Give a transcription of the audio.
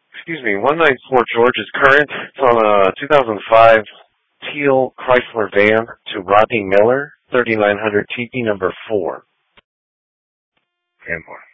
Excuse me, 194 George is current. It's on a 2005 teal Chrysler van to Rodney Miller, 3900 TP number 4. And more.